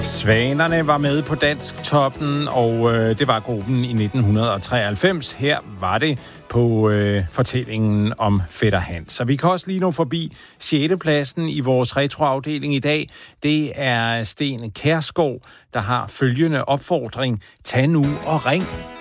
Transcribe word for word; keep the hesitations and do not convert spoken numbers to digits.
Svanerne var med på Dansktoppen, og øh, det var gruppen i nitten treoghalvfems. Her var det på øh, fortællingen om Fætter Hans. Så vi kan også lige nå forbi sjette pladsen i vores retroafdeling i dag. Det er Sten Kjærsgaard, der har følgende opfordring. Tag nu og ring.